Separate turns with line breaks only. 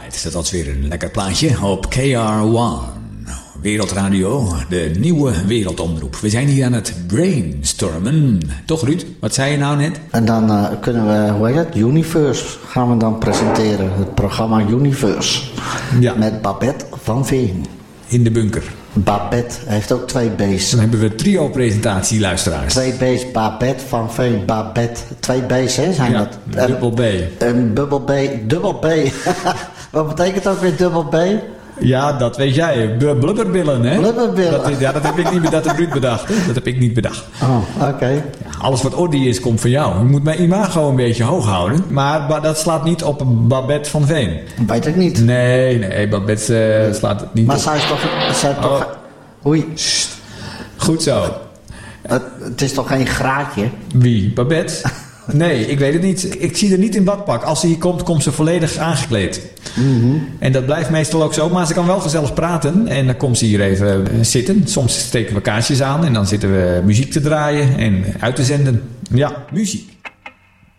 Alright, dat was weer een lekker plaatje op KR1. Wereldradio, de nieuwe wereldomroep. We zijn hier aan het brainstormen. Toch, Ruud? Wat zei je nou net?
En dan kunnen we, hoe heet het? Universe gaan we dan presenteren. Het programma Universe.
Ja.
Met Babette van Veen.
In de bunker.
Babette heeft ook 2 B's.
Dan hebben we trio-presentatie, luisteraars.
2 B's, Babette van Veen. Babette, 2 B's, hè? Zijn
ja,
dat?
Dubbel B.
Een dubbel B, dubbel B. Wat betekent ook weer dubbel B?
Ja, dat weet jij. Blubberbillen, hè?
Blubberbillen.
Dat heb ik niet bedacht. Dat heb Ruud bedacht. Hè? Dat heb ik niet bedacht.
Oh, oké.
Ja, alles wat orde is, komt van jou. Je moet mijn imago een beetje hoog houden. Maar dat slaat niet op Babette van Veen.
Weet ik niet.
Nee, Babette slaat het niet
maar
op.
zij is toch... Oei.
Goed zo.
Het is toch geen graadje?
Wie? Babette? Nee, ik weet het niet. Ik zie er niet in badpak. Als ze hier komt ze volledig aangekleed.
Mm-hmm.
En dat blijft meestal ook zo. Maar ze kan wel gezellig praten. En dan komt ze hier even zitten. Soms steken we kaarsjes aan. En dan zitten we muziek te draaien en uit te zenden. Ja, muziek.